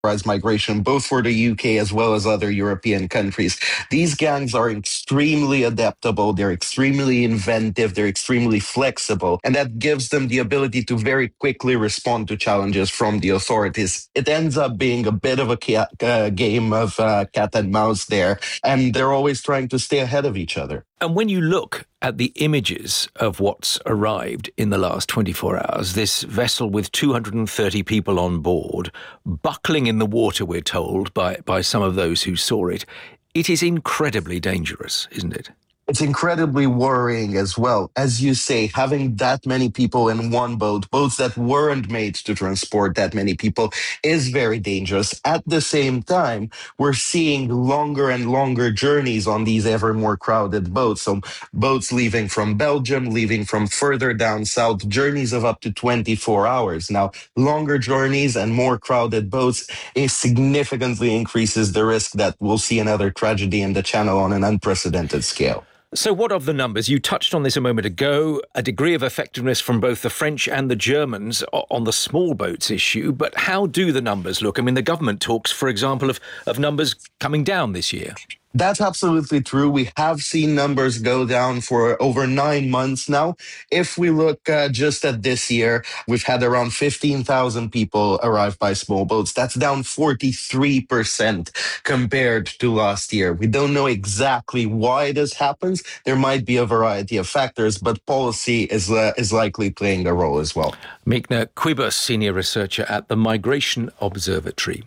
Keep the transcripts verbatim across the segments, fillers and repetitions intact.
as migration, both for the U K as well as other European countries. These gangs are extremely adaptable, they're extremely inventive, they're extremely flexible, and that gives them the ability to very quickly respond to challenges from the authorities. It ends up being a bit of a ca- uh, game of uh, cat and mouse there, and they're always trying to stay ahead of each other. And when you look at the images of what's arrived in the last twenty-four hours, this vessel with two hundred thirty people on board, buckling in the water, we're told, by, by some of those who saw it, it is incredibly dangerous, isn't it? It's incredibly worrying as well. As you say, having that many people in one boat, boats that weren't made to transport that many people, is very dangerous. At the same time, we're seeing longer and longer journeys on these ever more crowded boats. So boats leaving from Belgium, leaving from further down south, journeys of up to twenty-four hours. Now, longer journeys and more crowded boats, it significantly increases the risk that we'll see another tragedy in the Channel on an unprecedented scale. So what of the numbers? You touched on this a moment ago, a degree of effectiveness from both the French and the Germans on the small boats issue, but how do the numbers look? I mean, the government talks, for example, of, of numbers coming down this year. That's absolutely true. We have seen numbers go down for over nine months now. If we look uh, just at this year, we've had around fifteen thousand people arrive by small boats. That's down forty-three percent compared to last year. We don't know exactly why this happens. There might be a variety of factors, but policy is, uh, is likely playing a role as well. Meghna Quibus, senior researcher at the Migration Observatory.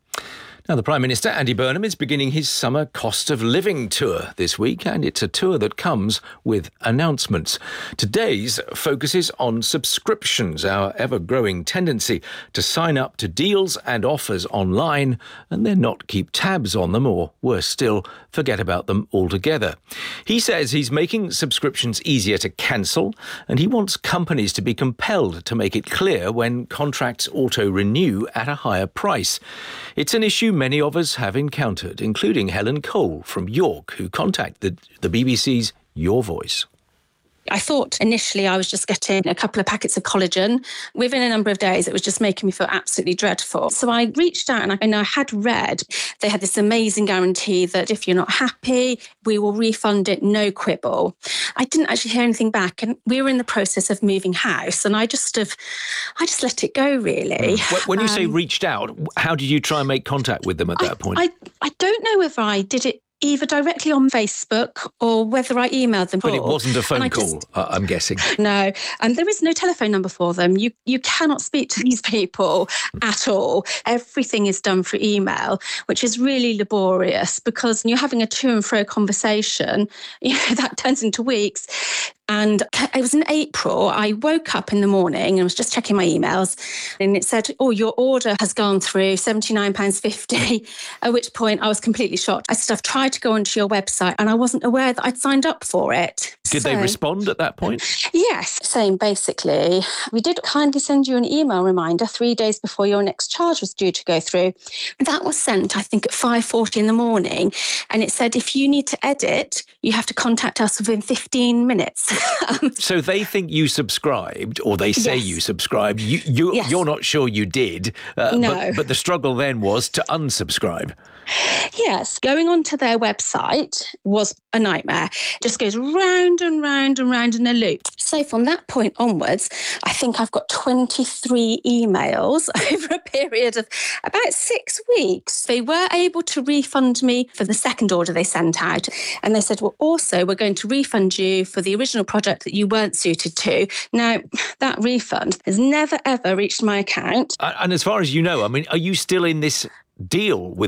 Now, the Prime Minister, Andy Burnham, is beginning his summer cost of living tour this week, and it's a tour that comes with announcements. Today's focuses on subscriptions, our ever-growing tendency to sign up to deals and offers online and then not keep tabs on them, or worse still, forget about them altogether. He says he's making subscriptions easier to cancel, and he wants companies to be compelled to make it clear when contracts auto-renew at a higher price. It's an issue many of us have encountered, including Helen Cole from York, who contacted the B B C's Your Voice. I thought initially I was just getting a couple of packets of collagen. Within a number of days, it was just making me feel absolutely dreadful. So I reached out and I, and I had read they had this amazing guarantee that if you're not happy, we will refund it, no quibble. I didn't actually hear anything back, and we were in the process of moving house, and I just have, I just let it go, really. When you um, say reached out, how did you try and make contact with them at that I, point? I, I don't know whether I did it either directly on Facebook or whether I emailed them. But it wasn't a phone call, just, uh, I'm guessing. No, and there is no telephone number for them. You you cannot speak to these people at all. Everything is done through email, which is really laborious because you're having a to and fro conversation. You know, that turns into weeks. And it was in April. I woke up in the morning and was just checking my emails, and it said, oh, your order has gone through seventy-nine pounds fifty, at which point I was completely shocked. I said, I've tried to go onto your website and I wasn't aware that I'd signed up for it. Did so, they respond at that point? Yes, saying basically, we did kindly send you an email reminder three days before your next charge was due to go through. That was sent, I think, at five forty in the morning. And it said, if you need to edit, you have to contact us within fifteen minutes. So they think you subscribed, or they say yes. you subscribed. You, you, yes. You're not sure you did. Uh, no. But, but the struggle then was to unsubscribe. Yes, going onto their website was a nightmare. It just goes round and round and round in a loop. So from that point onwards, I think I've got twenty-three emails over a period of about six weeks. They were able to refund me for the second order they sent out. And they said, well, also, we're going to refund you for the original product that you weren't suited to. Now, that refund has never, ever reached my account. And as far as you know, I mean, are you still in this deal with